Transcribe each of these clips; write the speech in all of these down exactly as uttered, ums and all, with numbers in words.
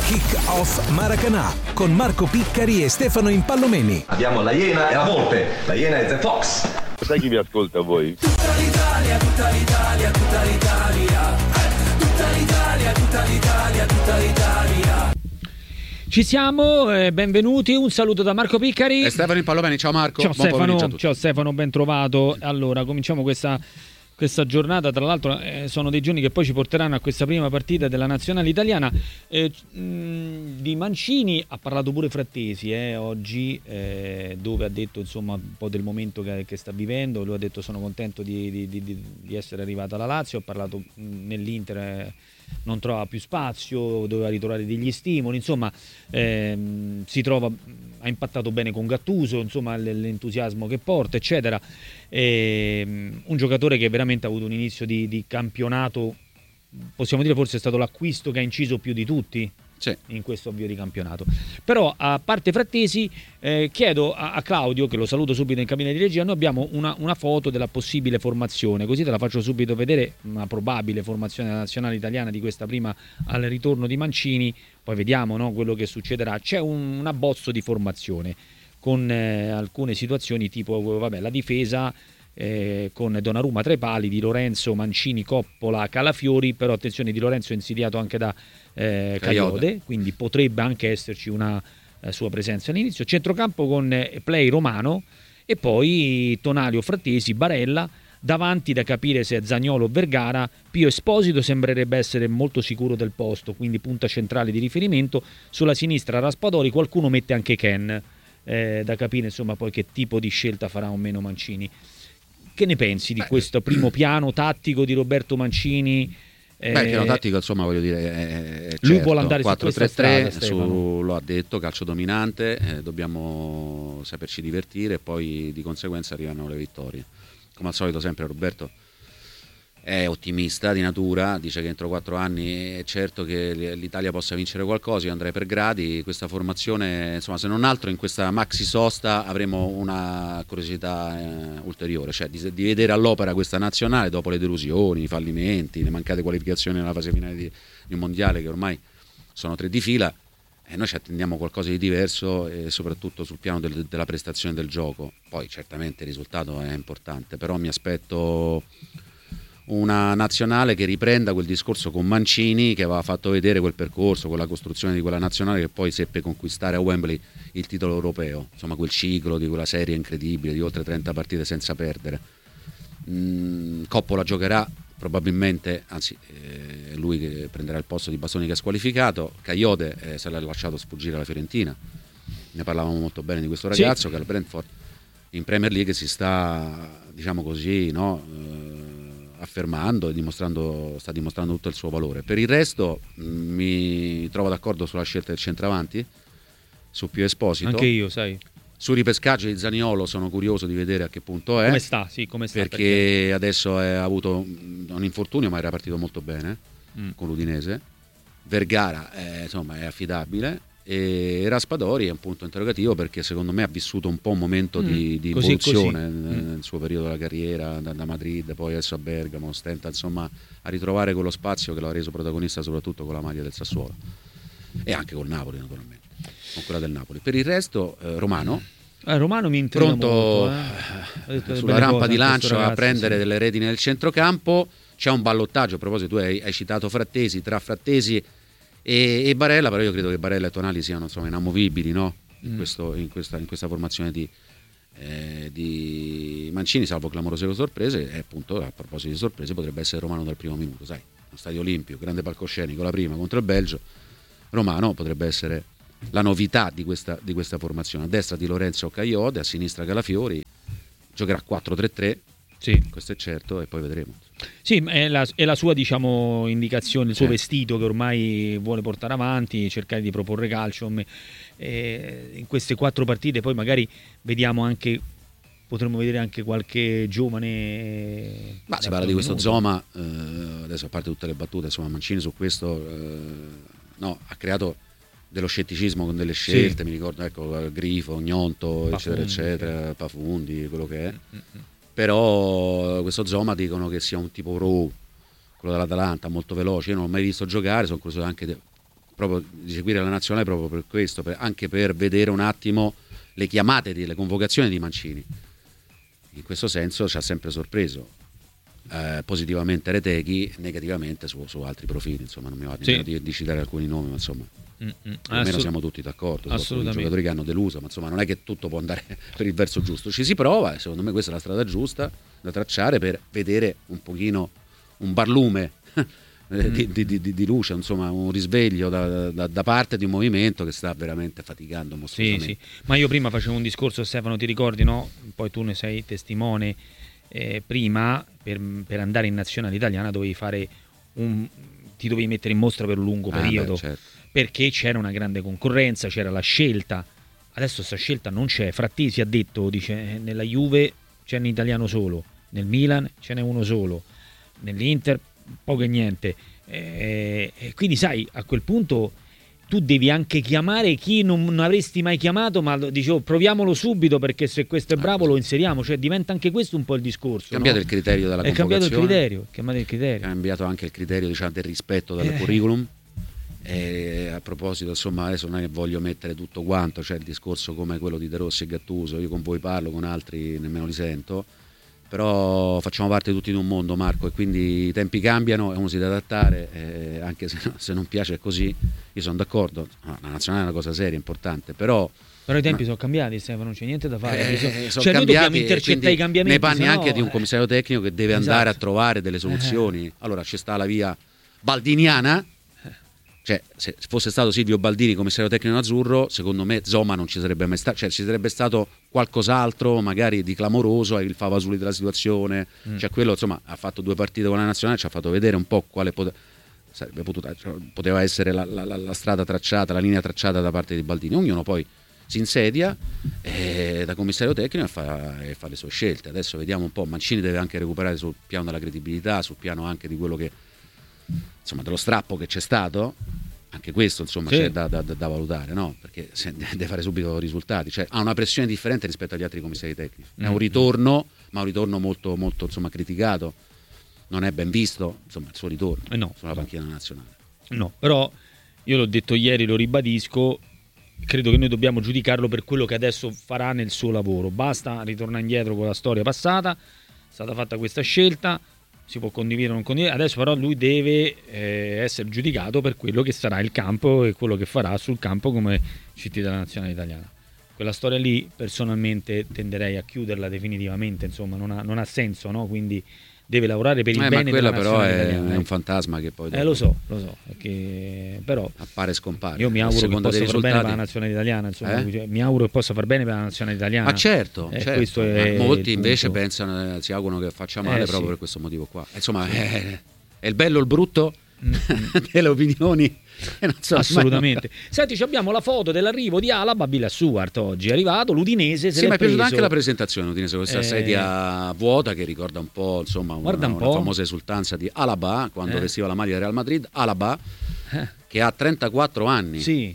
Kick Off Maracanã con Marco Piccari e Stefano Impallomeni. Abbiamo la Iena e la Volpe. La Iena è The Fox. Sai chi vi ascolta voi? Tutta l'Italia, tutta l'Italia, tutta l'Italia. Tutta l'Italia, tutta l'Italia, tutta l'Italia. Ci siamo, eh, benvenuti, un saluto da Marco Piccari e Stefano Impallomeni. Ciao Marco. Ciao Buon Stefano, ciao Stefano, ben trovato. Allora, cominciamo questa, questa giornata, tra l'altro eh, sono dei giorni che poi ci porteranno a questa prima partita della nazionale italiana. Eh, mh, di Mancini ha parlato pure Frattesi eh, oggi, eh, dove ha detto insomma un po' del momento che, che sta vivendo. Lui ha detto sono contento di, di, di, di essere arrivato alla Lazio, ha parlato mh, nell'Inter... Eh, non trova più spazio, doveva ritrovare degli stimoli, insomma ehm, si trova, ha impattato bene con Gattuso, insomma l'entusiasmo che porta eccetera, ehm, un giocatore che veramente ha avuto un inizio di, di campionato, possiamo dire forse è stato l'acquisto che ha inciso più di tutti in questo avvio di campionato. Però a parte Frattesi eh, chiedo a, a Claudio, che lo saluto subito in cabina di regia, noi abbiamo una, una foto della possibile formazione, così te la faccio subito vedere, una probabile formazione della nazionale italiana di questa prima al ritorno di Mancini, poi vediamo no, quello che succederà. C'è un, un abbozzo di formazione con eh, alcune situazioni tipo vabbè, la difesa Eh, con Donnarumma tra i pali, Di Lorenzo, Mancini, Coppola, Calafiori, però attenzione, Di Lorenzo è insidiato anche da eh, Kayode, quindi potrebbe anche esserci una eh, sua presenza all'inizio. Centrocampo con eh, play Romano e poi Tonali o Frattesi, Barella, davanti da capire se è Zaniolo o Vergara. Pio Esposito sembrerebbe essere molto sicuro del posto, quindi punta centrale di riferimento. Sulla sinistra Raspadori, qualcuno mette anche Ken, eh, da capire insomma poi che tipo di scelta farà o meno Mancini. Che ne pensi di Beh, questo primo piano tattico di Roberto Mancini? Beh, il piano tattico, insomma, voglio dire, è, è lui certo, vuole andare quattro su questa tre tre, strada, su, lo ha detto, calcio dominante, eh, dobbiamo saperci divertire e poi di conseguenza arrivano le vittorie. Come al solito sempre Roberto è ottimista di natura, dice che entro quattro anni è certo che l'Italia possa vincere qualcosa. Io andrei per gradi, questa formazione, insomma, se non altro in questa maxi sosta avremo una curiosità eh, ulteriore, cioè di, di vedere all'opera questa nazionale dopo le delusioni, i fallimenti, le mancate qualificazioni nella fase finale di, di un mondiale che ormai sono tre di fila, e noi ci attendiamo qualcosa di diverso e soprattutto sul piano del, della prestazione del gioco. Poi certamente il risultato è importante, però mi aspetto una nazionale che riprenda quel discorso con Mancini, che aveva fatto vedere quel percorso, quella costruzione di quella nazionale che poi seppe conquistare a Wembley il titolo europeo, insomma quel ciclo di quella serie incredibile di oltre trenta partite senza perdere. mm, Coppola giocherà probabilmente, anzi è eh, lui che prenderà il posto di Bastoni che è squalificato. Kayode eh, se l'ha lasciato sfuggire alla Fiorentina, ne parlavamo molto bene di questo ragazzo, sì, che al Brentford in Premier League si sta, diciamo così, no, eh, affermando e dimostrando, sta dimostrando tutto il suo valore. Per il resto mh, mi trovo d'accordo sulla scelta del centravanti, su Pio Esposito. Anche io, sai. Sul ripescaggio di Zaniolo sono curioso di vedere a che punto è. Come sta, sì, come sta. Perché, perché... adesso ha avuto un infortunio, ma era partito molto bene mm. con l'Udinese. Vergara è, insomma, è affidabile. E Raspadori è un punto interrogativo, perché secondo me ha vissuto un po' un momento mm. di, di così, evoluzione così. Nel, nel suo periodo della carriera, da, da Madrid, poi adesso a Bergamo, stenta insomma a ritrovare quello spazio che l'ha reso protagonista soprattutto con la maglia del Sassuolo e anche col Napoli naturalmente, con quella del Napoli. Per il resto eh, Romano eh, Romano mi intriga pronto molto, eh. sulla rampa di lancio ragazzi, a prendere sì. delle redini nel centrocampo. C'è un ballottaggio, a proposito tu hai, hai citato Frattesi, tra Frattesi e, e Barella, però io credo che Barella e Tonali siano insomma inamovibili, no? in, mm. questo, in, questa, in questa formazione di, eh, di Mancini, salvo clamorose sorprese. E appunto, a proposito di sorprese, potrebbe essere Romano dal primo minuto, sai, uno stadio olimpico, grande palcoscenico, la prima contro il Belgio. Romano potrebbe essere la novità di questa, di questa formazione. A destra Di Lorenzo o Kayode, a sinistra Calafiori, giocherà quattro tre tre. Sì. Questo è certo, e poi vedremo. Sì, è la, è la sua, diciamo, indicazione, il suo sì. vestito che ormai vuole portare avanti, cercare di proporre calcio. E in queste quattro partite poi magari vediamo anche, potremmo vedere anche qualche giovane. Ma si parla di questo Zoma, eh, adesso a parte tutte le battute, insomma Mancini su questo eh, no, ha creato dello scetticismo con delle scelte, sì. mi ricordo, ecco, Grifo, Gnonto, Pafundi, eccetera, eccetera, sì. Pafundi, quello che è. Mm-hmm. Però questo Zoma dicono che sia un tipo raw, quello dell'Atalanta, molto veloce. Io non l'ho mai visto giocare, sono curioso anche de- proprio di seguire la nazionale proprio per questo, per, anche per vedere un attimo le chiamate, di, le convocazioni di Mancini. In questo senso ci ha sempre sorpreso, eh, positivamente Retegui, negativamente su, su altri profili, insomma non mi va Sì. di, di citare alcuni nomi, ma insomma Mm-mm. almeno Assolut- siamo tutti d'accordo su alcuni assolutamente. giocatori che hanno deluso, ma insomma non è che tutto può andare per il verso giusto, ci si prova e secondo me questa è la strada giusta da tracciare per vedere un pochino un barlume di, di, di, di luce, insomma un risveglio da, da, da parte di un movimento che sta veramente faticando Sì, mostruosamente. sì. Ma io prima facevo un discorso, Stefano, ti ricordi, no? Poi tu ne sei testimone. Eh, prima per, per andare in nazionale italiana dovevi fare un ti dovevi mettere in mostra per un lungo Ah, periodo, beh, certo. perché c'era una grande concorrenza, c'era la scelta. Adesso questa scelta non c'è. Frattesi ha detto, dice, nella Juve c'è un italiano solo, nel Milan ce n'è uno solo, nell'Inter poco e niente. E, e quindi sai, a quel punto tu devi anche chiamare chi non, non avresti mai chiamato, ma dicevo proviamolo subito perché se questo è bravo lo inseriamo, cioè diventa anche questo un po' il discorso. È cambiato no? il criterio della È cambiato il convocazione, criterio, è cambiato il è criterio. cambiato anche il criterio, diciamo, del rispetto del Eh. curriculum. E a proposito, insomma, adesso non è che voglio mettere tutto quanto, c'è il discorso come quello di De Rossi e Gattuso, io con voi parlo, con altri nemmeno li sento, però facciamo parte tutti di un mondo, Marco, e quindi i tempi cambiano e uno si deve adattare, eh, anche se, se non piace è così. Io sono d'accordo, no, la nazionale è una cosa seria, importante, però Però i tempi sono cambiati, Stefano, non c'è niente da fare. Eh, Bisogna- sono cioè noi dobbiamo cambiati, intercettare quindi i cambiamenti. nei panni sennò, anche di un eh, commissario tecnico che deve Esatto. andare a trovare delle soluzioni. Allora ci sta la via baldiniana, cioè se fosse stato Silvio Baldini commissario tecnico azzurro, secondo me Zoma non ci sarebbe mai stato, cioè ci sarebbe stato qualcos'altro magari di clamoroso, il Favasuli della situazione, Mm. cioè quello insomma ha fatto due partite con la nazionale, ci ha fatto vedere un po' quale pote- sarebbe potuta, cioè, poteva essere la, la- la- la strada tracciata, la linea tracciata da parte di Baldini. Ognuno poi si insedia eh, da commissario tecnico e fa, e fa le sue scelte. Adesso vediamo un po', Mancini deve anche recuperare sul piano della credibilità, sul piano anche di quello che, insomma, dello strappo che c'è stato, anche questo insomma Sì. c'è da, da- da valutare, no? Perché se- deve fare subito risultati, cioè ha una pressione differente rispetto agli altri commissari tecnici, è un Mm. ritorno, ma un ritorno molto, molto insomma criticato, non è ben visto, insomma il suo ritorno Eh no, sulla no. panchina nazionale. No, però io l'ho detto ieri, lo ribadisco, credo che noi dobbiamo giudicarlo per quello che adesso farà nel suo lavoro. Basta ritornare indietro con la storia passata, è stata fatta questa scelta, si può condividere o non condividere, adesso però lui deve eh, essere giudicato per quello che sarà il campo e quello che farà sul campo come C T della nazionale italiana. Quella storia lì personalmente tenderei a chiuderla definitivamente, insomma non ha, non ha senso, no? Quindi deve lavorare per il Eh, ma bene quella della però nazionale è, italiana. è un fantasma che poi Eh dopo lo so, lo so, perché però appare e scompare. io mi A auguro che seconda possa dei far bene per la risultati. nazionale italiana, insomma, Eh? cioè, mi auguro che possa far bene per la nazionale italiana. Ma certo, Eh, certo. questo Ma è molti il invece punto. pensano, eh, si augurano che faccia male Eh, proprio sì. per questo motivo qua. Insomma, è, è il bello e il brutto Mm. delle opinioni. E non so, Assolutamente. Senti, ci abbiamo la foto dell'arrivo di Alaba, Villa Stewart oggi è arrivato, l'Udinese se Sì, l'è ma è piaciuta preso. anche la presentazione Udinese, questa Eh. sedia vuota che ricorda un po', insomma, una, Guarda un una po'. famosa esultanza di Alaba quando Eh. vestiva la maglia del Real Madrid. Alaba Eh, che ha trentaquattro anni sì,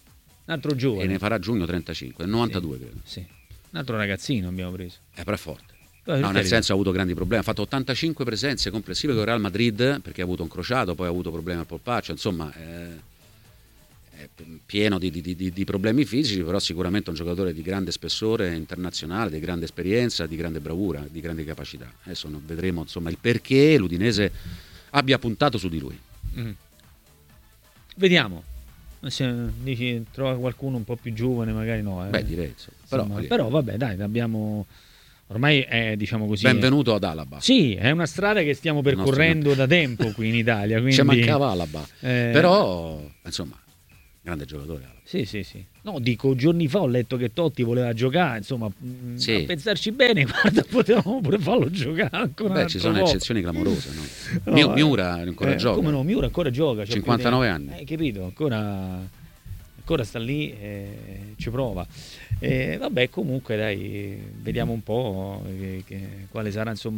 un altro e giovane. ne farà a giugno trentacinque, nel novantadue credo. Sì. Un altro ragazzino abbiamo preso. È però è forte. Eh, No, per nel carità. senso ha avuto grandi problemi, ha fatto ottantacinque presenze complessive con il Real Madrid perché ha avuto un crociato, poi ha avuto problemi al polpaccio, insomma è, è pieno di, di- di- di problemi fisici, però sicuramente un giocatore di grande spessore internazionale, di grande esperienza, di grande bravura, di grandi capacità. Adesso no- vedremo insomma il perché l'Udinese abbia puntato su di lui. Mm. Vediamo. Se dici trova qualcuno un po' più giovane, magari no. Eh. Beh, direi insomma. Però, Insomma, voglio- però vabbè, dai, abbiamo ormai è diciamo così. benvenuto ad Alaba. Sì, è una strada che stiamo percorrendo da tempo qui in Italia. Quindi... Ci mancava Alaba, Eh, però insomma, grande giocatore Alaba. Sì, sì, sì. No, dico, giorni fa ho letto che Totti voleva giocare, insomma, mh, Sì. a pensarci bene, guarda, potevamo pure farlo giocare ancora. Beh, un ci altro sono po'. eccezioni clamorose, no? No, Miu- eh. Miura ancora Eh, gioca. Come no, Miura ancora gioca. c'ha cinquantanove più anni. Hai capito? Ancora, ancora sta lì e ci prova. E vabbè, comunque dai, vediamo un po' che- che- quale sarà insomma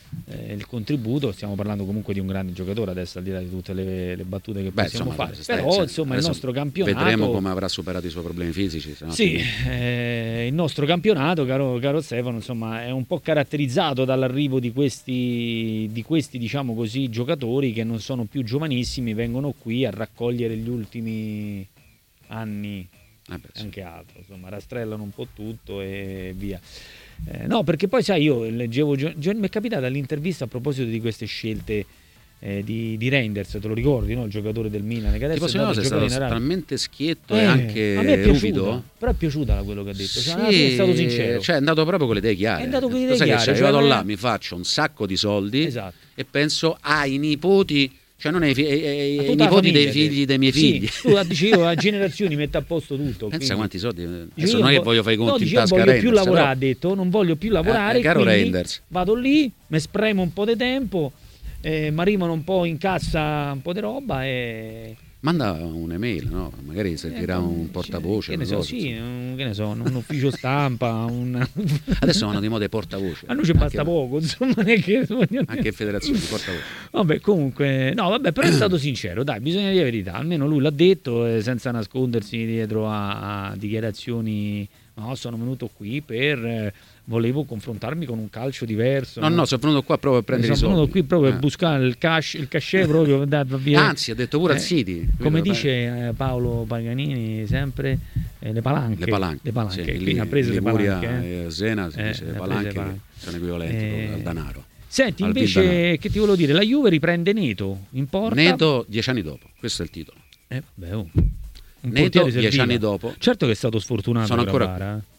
eh, il contributo. Stiamo parlando comunque di un grande giocatore adesso, al di là di tutte le, le battute che Beh, possiamo insomma, fare, stai, però cioè, insomma il nostro campionato, vedremo come avrà superato i suoi problemi fisici. Se no sì, eh, il nostro campionato, caro, caro Stefano, insomma è un po' caratterizzato dall'arrivo di questi, di questi diciamo così giocatori che non sono più giovanissimi, vengono qui a raccogliere gli ultimi anni, eh beh, sì. anche altro, insomma rastrellano un po' tutto e via. Eh, no, perché poi sai, io leggevo, mi è capitata l'intervista a proposito di queste scelte eh, di, di Reinders, te lo ricordi, no? Il giocatore del Milan che adesso Tipo, è, è stato talmente schietto eh, e anche a me è piaciuta, ruvido, però è piaciuta quello che ha detto, cioè, sì, alla fine è stato sincero, cioè è andato proprio con le idee chiare. È andato con le Lo idee sai che chiare, c'è? cioè, Io vado eh, là, mi faccio un sacco di soldi, esatto, e penso ai nipoti, cioè non ai, fi- ai, ai, a ai tutta la nipoti dei famiglia, figli dei miei figli. sì, tu dici io a generazioni metto a posto tutto, Pensa quindi quanti soldi. dice, Adesso io non è che vo- voglio fare i no, conti dice, in io tasca voglio Reinders, più lavorare, però- ha detto, non voglio più lavorare, Eh, caro quindi Reinders. vado lì, mi spremo un po' di tempo, eh, mi arrivano un po' in cassa un po' di roba e Manda un'email, no? Magari sentirà Eh, un portavoce. che ne una so, cosa, sì, insomma. un, che ne so, un ufficio stampa, un... Adesso vanno di moda i portavoce. a noi ci Anche- basta poco, insomma, non è che... Anche in federazione, portavoce. Vabbè, comunque, no, vabbè, però è stato sincero, dai, bisogna dire la verità, almeno lui l'ha detto, eh, senza nascondersi dietro a, a dichiarazioni, no, sono venuto qui per, eh, volevo confrontarmi con un calcio diverso. No, no, sono venuto qua proprio a prendere i sono soldi. venuto qui proprio Eh. per buscare il cash, il cachet proprio, da, via. Anzi, ha detto pure Eh, al City. Come Vedo, dice eh, Paolo Paganini sempre, eh, le palanche, le palanche, le palanche. sì, quindi lì- ha preso le Liguria palanche, eh. e Sena si Eh, dice le ha le prese palanche, le palanche. che sono equivalenti Eh, al denaro. Senti, al invece, denaro. che ti volevo dire, la Juve riprende Neto in porta. Neto dieci anni dopo, questo è il titolo. Eh, vabbè, oh. Un Neto portiere dieci serviva. anni dopo. Certo che è stato sfortunato Sono ancora Gravara, eh.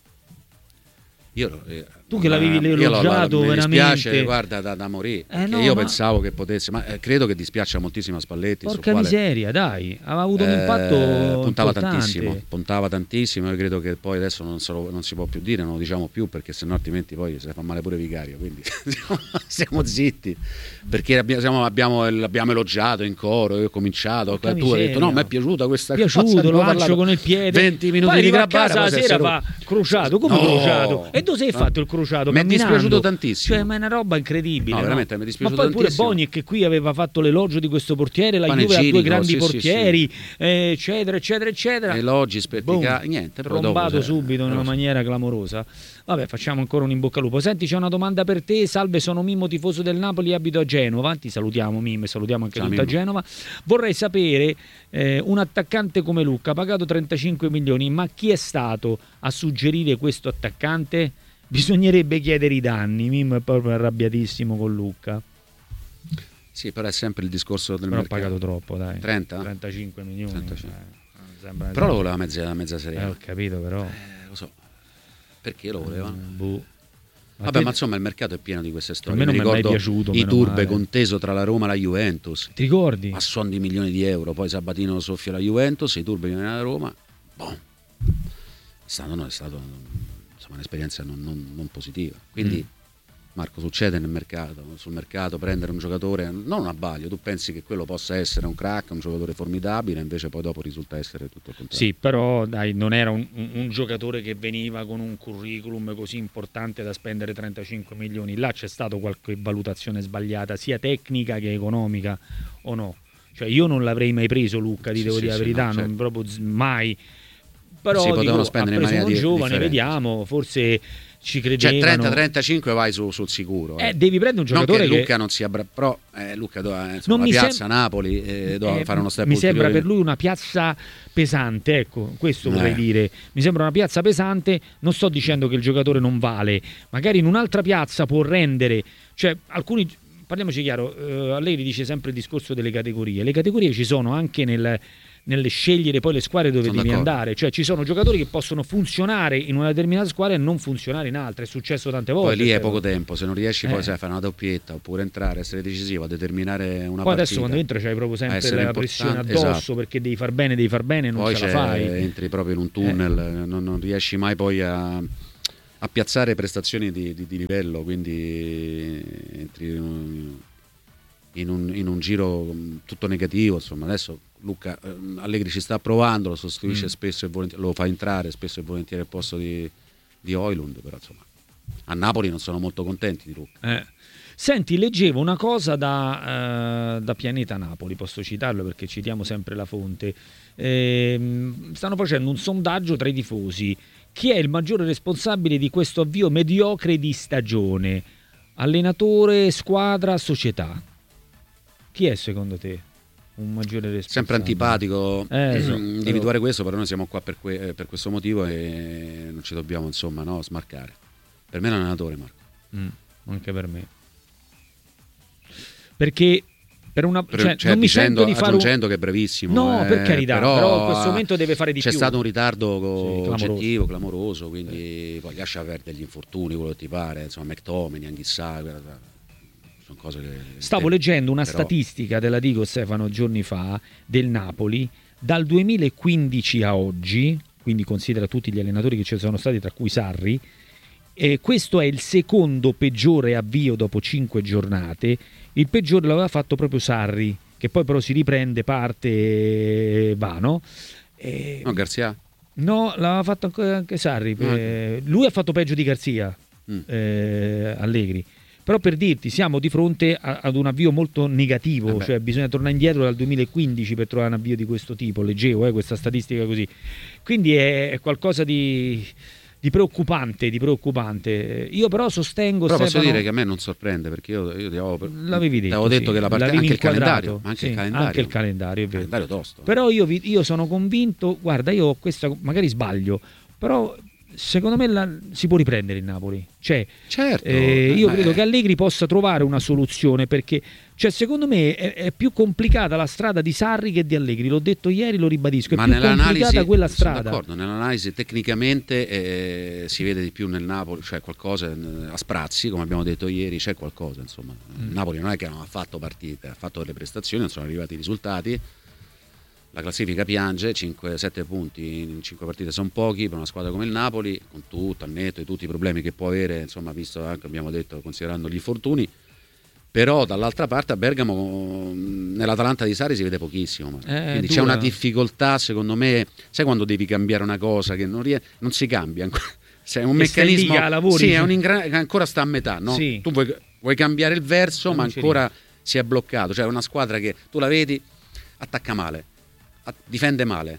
Io, eh, Tu che l'avevi io lo- lo- elogiato mi veramente. dispiace, guarda, da, da morire. Eh, perché no, io ma- pensavo che potesse, ma eh, credo che dispiaccia moltissimo a Spalletti. sul Porca quale, miseria, dai, aveva avuto un eh, impatto puntava importante. tantissimo, puntava tantissimo. Io credo che poi adesso non, se lo- non si può più dire, non lo diciamo più, perché sennò altrimenti poi si fa male pure Vicario. Quindi stiamo zitti, perché abbiamo, siamo- abbiamo, l'abbiamo elogiato in coro. Io ho cominciato, Porca tu hai detto no, miseria. mi è piaciuta questa Piaciuto, cosa. lo abbiamo lancio parlato con il piede. venti minuti Poi di arriva a Grabara, casa poi la si è sera rotto. fa crociato, come No. crociato? E dove sei fatto il crociato? Mi è Camminando? dispiaciuto tantissimo. Cioè, ma è una roba incredibile. No, no? veramente, mi è dispiaciuto Ma poi pure tantissimo. Boni che qui aveva fatto l'elogio di questo portiere, la Juve ha due Panegirico, grandi sì, sì, portieri, eh, eccetera, eccetera, eccetera. Elogi, spettica- Boom, niente, però dopo, trombato cioè, subito in lo una so. maniera clamorosa. Vabbè, facciamo ancora un in bocca al lupo. Senti, c'è una domanda per te. Salve, sono Mimmo, tifoso del Napoli, abito a Genova. Ti salutiamo, Mimmo, e salutiamo anche Ciao, tutta Mimmo. Genova. Vorrei sapere, eh, un attaccante come Lucca, pagato trentacinque milioni, ma chi è stato a suggerire questo attaccante? Bisognerebbe chiedere i danni. Mimmo è proprio arrabbiatissimo con Lucca. Sì, però è sempre il discorso del Però ha mercato. pagato troppo, dai. trenta? trentacinque milioni. trentacinque. eh, non sembra- Però lo voleva mezza, mezza serie. Eh, A. ho capito, però. Eh, lo so. Perché lo volevano? Boh. Vabbè, te- ma insomma il mercato è pieno di queste A storie. me non mi è mai ricordo piaciuto, i meno turbe male. conteso tra la Roma e la Juventus. Ti ricordi? A suon di milioni di euro. Poi Sabatino soffia la Juventus, i turbe viene alla Roma. Boh. È stato, no, è stato insomma, un'esperienza non, non- non positiva. Quindi, Mm. Marco, succede nel mercato, sul mercato prendere un giocatore, non un abbaglio, tu pensi che quello possa essere un crack, un giocatore formidabile, invece poi dopo risulta essere tutto il contrario. Sì, però dai, non era un, un- un giocatore che veniva con un curriculum così importante da spendere trentacinque milioni. Là c'è stata qualche valutazione sbagliata, sia tecnica che economica, o no? Cioè io non l'avrei mai preso Lucca, ti Sì, devo sì, dire la sì, verità, no, certo. non proprio z- mai. Però Si dico, potevano ha spendere in preso maniera un di- giovane, differente. vediamo, forse ci Cioè credevano. trenta trentacinque vai su- sul sicuro. Eh, devi prendere un Non giocatore che che... Lucca non sia bravo, però eh, Lucca doveva, insomma, Non la mi piazza sem- Napoli eh, doveva Eh, fare uno step mi sembra ulteriore. per lui una piazza pesante, ecco, questo Eh. vorrei dire. Mi sembra una piazza pesante, non sto dicendo che il giocatore non vale, magari in un'altra piazza può rendere, cioè alcuni, parliamoci chiaro, eh, Allegri dice sempre il discorso delle categorie, le categorie ci sono anche nel nelle scegliere poi le squadre dove Sono devi d'accordo. andare, cioè ci sono giocatori che possono funzionare in una determinata squadra e non funzionare in altra, è successo tante volte. Poi lì è però. poco tempo, se non riesci Eh. poi sai fare una doppietta oppure entrare, essere decisivo, a determinare una Poi partita. adesso quando entri c'hai proprio sempre essere la pressione importante, addosso, esatto. perché devi far bene, devi far bene e non Poi ce la c'è- fai. entri proprio in un tunnel, non, non riesci mai poi a, a piazzare prestazioni di, di- di livello, quindi entri in un, in un- in un giro mh, tutto negativo. Insomma, adesso Luca eh, Allegri ci sta provando, lo sostituisce Mm. spesso e volentieri, lo fa entrare spesso e volentieri al posto di, di Højlund, però insomma a Napoli non sono molto contenti di Luca. Eh. Senti, leggevo una cosa da, uh, da Pianeta Napoli, posso citarlo perché citiamo sempre la fonte. Eh, stanno facendo un sondaggio tra i tifosi. Chi è il maggiore responsabile di questo avvio mediocre di stagione? Allenatore, squadra, società? Chi è secondo te un maggiore responsabile? Sempre antipatico eh, so, individuare però... questo, però noi siamo qua per, que- per questo motivo e non ci dobbiamo insomma no, smarcare. Per me è l'allenatore, Marco. Mm, anche per me. Perché per una per, cioè, cioè, non mi dicendo, sento di fare un... aggiungendo che è brevissimo, no eh, per carità, però, però in questo momento deve fare di c'è più. C'è stato un ritardo co- sì, oggettivo, clamoroso, quindi poi lascia perdere gli infortuni, quello che ti pare, insomma McTominay, Anghissà, sono cose che stavo che, leggendo una però... statistica, te la dico Stefano, giorni fa, del Napoli dal duemilaquindici a oggi, quindi considera tutti gli allenatori che ci sono stati, tra cui Sarri. E questo è il secondo peggiore avvio dopo cinque giornate. Il peggiore l'aveva fatto proprio Sarri, che poi però si riprende, parte e va, no? E... No, Garzia? No, l'aveva fatto anche Sarri. No. Eh, lui ha fatto peggio di Garzia, mm. eh, Allegri. Però per dirti, siamo di fronte a, ad un avvio molto negativo, eh cioè bisogna tornare indietro dal duemilaquindici per trovare un avvio di questo tipo. Leggevo eh, questa statistica così. Quindi è, è qualcosa di... di preoccupante, di preoccupante. Io però sostengo però Stefano, posso dire che a me non sorprende perché io, io ti avevo, l'avevi detto, avevo detto sì. che la partita anche il calendario, anche sì, il calendario, anche il calendario, è vero. calendario tosto. Però io, vi, io sono convinto, guarda, io questa magari sbaglio, però secondo me la, si può riprendere il Napoli. Cioè, certo, eh, io eh, credo eh. che Allegri possa trovare una soluzione, perché cioè, secondo me è, è più complicata la strada di Sarri che di Allegri. L'ho detto ieri, lo ribadisco. È ma più complicata quella strada. Sono d'accordo, nell'analisi tecnicamente eh, si vede di più nel Napoli, cioè qualcosa a sprazzi, come abbiamo detto ieri, c'è qualcosa. Insomma, mm. il Napoli non è che non ha fatto partite, ha fatto delle prestazioni, non sono arrivati i risultati. La classifica piange, cinque sette punti in cinque partite sono pochi per una squadra come il Napoli, con tutto, al netto di tutti i problemi che può avere, insomma, visto anche, abbiamo detto, considerando gli infortuni. Però dall'altra parte a Bergamo, nell'Atalanta di Sarri si vede pochissimo, eh, quindi dura. C'è una difficoltà, secondo me. Sai quando devi cambiare una cosa che non, rie- non si cambia ancora, se è un e meccanismo, lì, lavori, sì, cioè. è un ingra- che ancora sta a metà, no? Sì. Tu vuoi, vuoi cambiare il verso, non ma ancora si è bloccato. Cioè è una squadra che tu la vedi, attacca male, difende male,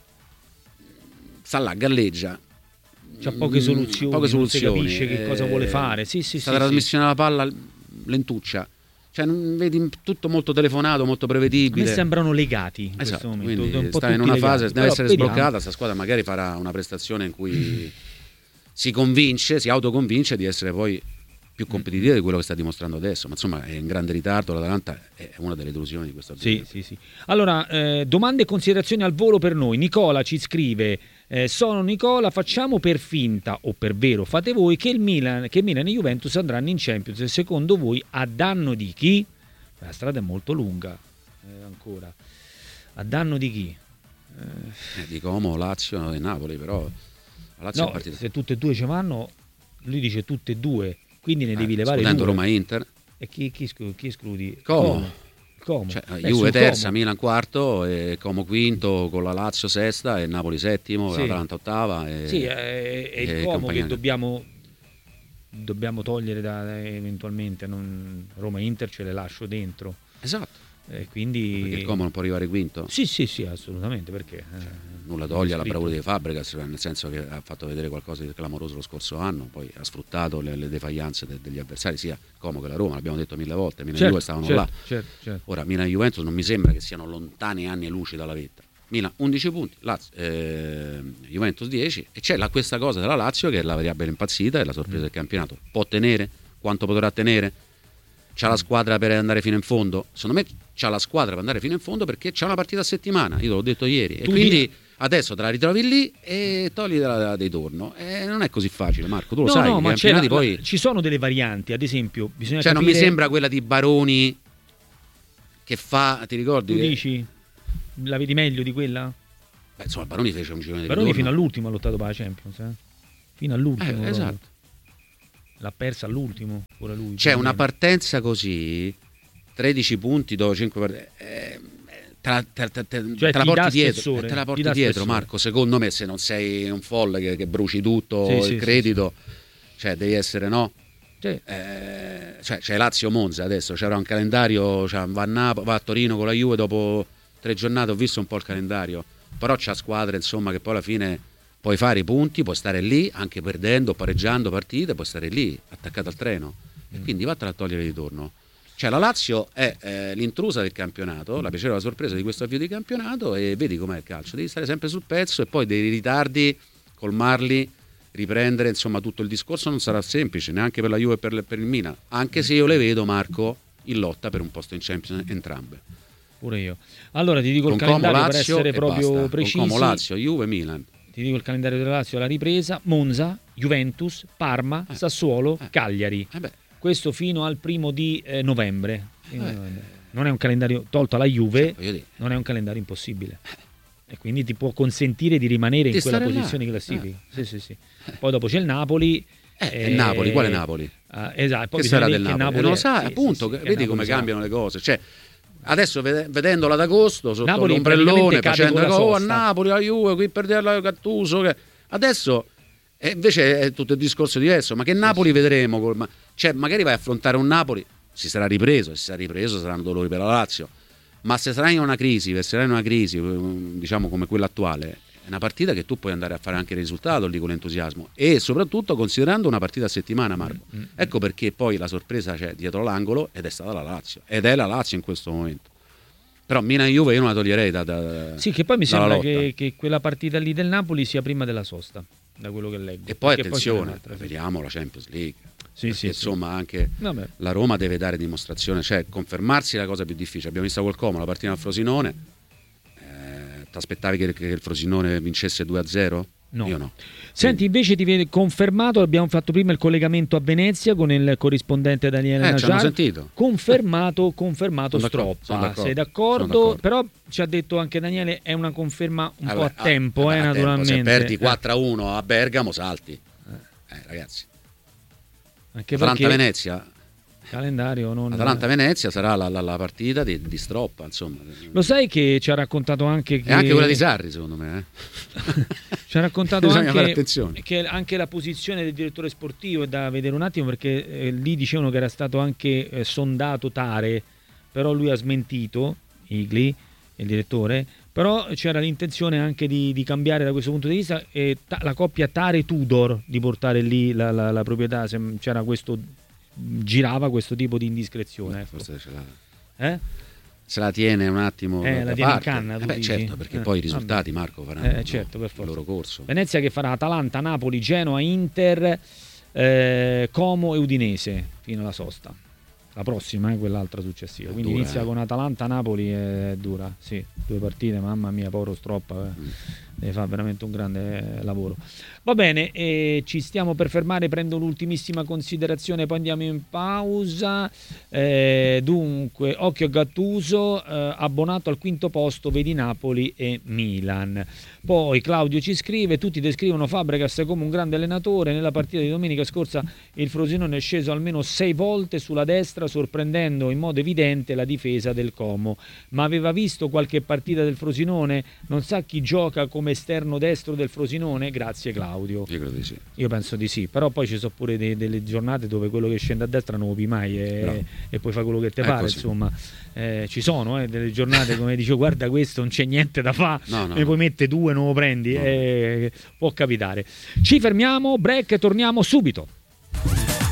sta là, galleggia, c'ha poche soluzioni, poche non si soluzioni, capisce che cosa vuole fare. Sì, sì, sta sì, trasmissione della palla lentuccia, cioè non vedi tutto molto telefonato, molto prevedibile. A me sembrano legati in esatto, questo momento, quindi un po' sta in tutti una legati. fase, deve Però essere vediamo. sbloccata. Sta squadra magari farà una prestazione in cui si convince, si autoconvince di essere poi più competitiva di quello che sta dimostrando adesso, ma insomma è in grande ritardo. L'Atalanta è una delle delusioni di questa sì, sì, sì. Allora, eh, domande e considerazioni al volo per noi. Nicola ci scrive: eh, sono Nicola, facciamo per finta o per vero fate voi che il Milan, che Milan e Juventus andranno in Champions, e secondo voi a danno di chi? La strada è molto lunga, eh, ancora a danno di chi? Eh, eh, di Como, Lazio e Napoli, però la Lazio no, è partita. se tutte e due ci vanno, lui dice tutte e due, quindi ne eh, devi levare escludendo due. Roma e Inter. E chi, chi, escludi, chi escludi? Como. Como. Como. Cioè, Beh, Juve sul terza, Como. Milan quarto, e Como quinto, con la Lazio sesta e Napoli settimo, Sì. e l'Atalanta ottava. E, Sì, è, è il e Como compagnia. che dobbiamo, dobbiamo togliere da, eventualmente. Non, Roma e Inter ce le lascio dentro. Esatto. E quindi... Perché il Como non può arrivare quinto. Sì, sì, sì, assolutamente, perché... Cioè, eh, nulla toglie alla bravura di Fabregas, nel senso che ha fatto vedere qualcosa di clamoroso lo scorso anno, poi ha sfruttato le, le defaglianze de, degli avversari, sia Como che la Roma, l'abbiamo detto mille volte. Milan e certo, Juve stavano certo, là. certo, certo. Ora Milan e Juventus non mi sembra che siano lontani anni e luci dalla vetta. Milan undici punti, Lazio, eh, Juventus dieci, e c'è la, questa cosa della Lazio che è la variabile impazzita, è la sorpresa mm. del campionato. Può tenere? Quanto potrà tenere? C'ha la squadra per andare fino in fondo? Secondo me c'ha la squadra per andare fino in fondo, perché c'è una partita a settimana, io te l'ho detto ieri, e Tu quindi di... adesso te la ritrovi lì e togli da dei torno. E non è così facile, Marco, tu lo no, sai. No, ma c'è la, poi... la, ci sono delle varianti, ad esempio bisogna cioè capire... non mi sembra quella di Baroni che fa, ti ricordi? Tu che... dici? La vedi meglio di quella? Beh, insomma, Baroni fece un girone di Baroni ritorno. fino all'ultimo ha lottato per la Champions, eh? Fino all'ultimo. Eh, esatto. L'ha persa all'ultimo, pure lui. C'è una partenza così, tredici punti dopo cinque partite. Eh, te la, te, te, te, cioè, te la ti porti dà dietro, spessore, eh, te la ti porti dà dietro, spessore. Marco. Secondo me, se non sei un folle che, che bruci tutto Sì, il sì, credito, sì, sì. Cioè devi essere, no? Sì. Eh, cioè, c'è Lazio Monza adesso, c'era un calendario, cioè, va, a Nap- va a Torino con la Juve dopo tre giornate, ho visto un po' il calendario, però c'ha squadre insomma che poi alla fine puoi fare i punti, puoi stare lì anche perdendo, pareggiando partite, puoi stare lì attaccato al treno mm. e quindi vattela a togliere di torno. Cioè la Lazio è eh, l'intrusa del campionato, la piacevole sorpresa di questo avvio di campionato, e vedi com'è il calcio, devi stare sempre sul pezzo e poi dei ritardi colmarli, riprendere, insomma tutto il discorso non sarà semplice neanche per la Juve e per, per il Milan, anche se io le vedo, Marco, in lotta per un posto in Champions entrambe. Pure io. Allora ti dico con il calendario Como, per Lazio essere e proprio basta. precisi. Con Como, Lazio, Juve, Milan. Ti dico il calendario della Lazio, la ripresa: Monza, Juventus, Parma, eh. Sassuolo, eh. Cagliari. Eh Questo fino al primo di eh, novembre. Eh. Non è un calendario, tolto alla Juve, cioè, non è un calendario impossibile. E quindi ti può consentire di rimanere di in quella posizione là. Classifica. Eh. Sì, sì, sì. Poi dopo c'è il Napoli. Eh, eh, Napoli, quale Napoli? Uh, esatto, poi che sarà del Napoli? Napoli? Non lo sai, sì, appunto, sì, sì, vedi come sarà. Cambiano le cose. Cioè, adesso vedendola ad agosto sotto Napoli l'ombrellone, facendo oh, a Napoli, la Juve, qui per la Gattuso. Che... Adesso eh, invece è tutto il discorso diverso. Ma che Napoli sì, vedremo? Col... Ma... Cioè, magari vai a affrontare un Napoli, si sarà ripreso, si sarà ripreso, saranno dolori per la Lazio. Ma se sarai in una crisi, se sarai in una crisi, diciamo come quella attuale, è una partita che tu puoi andare a fare anche il risultato lì con l'entusiasmo, e soprattutto considerando una partita a settimana, Marco. Mm-hmm. Ecco perché poi la sorpresa c'è dietro l'angolo ed è stata la Lazio, ed è la Lazio in questo momento. Però Milan e Juve io non la toglierei da, da sì, che poi mi sembra che, che quella partita lì del Napoli sia prima della sosta, da quello che leggo. E poi perché attenzione, poi vediamo la Champions League. Sì, perché, sì, insomma sì. anche Vabbè. La Roma deve dare dimostrazione, cioè confermarsi è la cosa più difficile. Abbiamo visto col Como la partita al Frosinone, eh, ti aspettavi che, che il Frosinone vincesse due a zero? No. Io no. Senti, invece ti viene confermato, abbiamo fatto prima il collegamento a Venezia con il corrispondente Daniele eh, Najar. ci hanno sentito. Confermato, confermato sono d'accordo, Stroppa. sono d'accordo, Sei d'accordo? sono d'accordo? Però ci ha detto anche Daniele, è una conferma un Vabbè, po' a tempo, vabbè, eh, a tempo. naturalmente. Se perdi quattro a uno a Bergamo salti. Eh, ragazzi. Anche Atalanta-Venezia. Calendario non... Atalanta-Venezia sarà la, la, la partita di, di Stroppa, insomma. Lo sai che ci ha raccontato anche che... E anche quella di Sarri, secondo me. Eh? Ci ha raccontato anche che anche la posizione del direttore sportivo è da vedere un attimo, perché eh, lì dicevano che era stato anche eh, sondato Tare, però lui ha smentito, Igli, il direttore, però c'era l'intenzione anche di, di cambiare da questo punto di vista, e ta- la coppia Tare-Tudor, di portare lì la, la, la proprietà, se c'era questo... girava questo tipo di indiscrezione, ecco. Forse ce l'ha. Eh? Se la tiene un attimo eh, da la tiene parte. in canna, eh beh, certo, perché eh, poi i risultati, vabbè. Marco, faranno eh, certo, per forza. il loro corso. Venezia che farà Atalanta, Napoli, Genoa, Inter, eh, Como e Udinese fino alla sosta. La prossima è eh, quell'altra successiva. È Quindi dura, inizia eh. con Atalanta, Napoli, è dura. Sì, due partite, mamma mia, povero Stroppa. Eh. Mm. Deve fare veramente un grande eh, lavoro. Va bene, eh, ci stiamo per fermare, prendo l'ultimissima considerazione, poi andiamo in pausa. Eh, dunque, occhio a Gattuso, eh, abbonato al quinto posto, vedi Napoli e Milan. Poi Claudio ci scrive, tutti descrivono Fabregas come un grande allenatore. Nella partita di domenica scorsa il Frosinone è sceso almeno sei volte sulla destra, sorprendendo in modo evidente la difesa del Como. Ma aveva visto qualche partita del Frosinone? Non sa chi gioca come esterno destro del Frosinone? Grazie Claudio. Io credo di sì. Io penso di sì, però poi ci sono pure dei, delle giornate dove quello che scende a destra non lo vedi mai e, e poi fa quello che te pare, insomma. Eh, ci sono eh, delle giornate come dicevo, guarda questo non c'è niente da fare, no, no, e poi no. mette due, non lo prendi, no. eh, può capitare. Ci fermiamo, break, torniamo subito.